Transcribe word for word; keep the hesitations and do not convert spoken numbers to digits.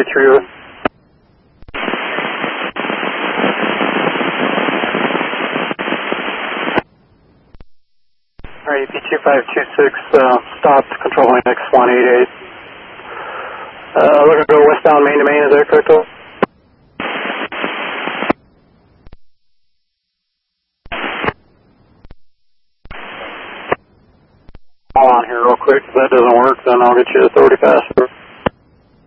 forty-three over. Alright, E P two five two six, uh, stopped, controlling X one eight eight. Uh, looking to go westbound main to main, is that correct? Hold on here real quick, if that doesn't work, then I'll get you authority faster.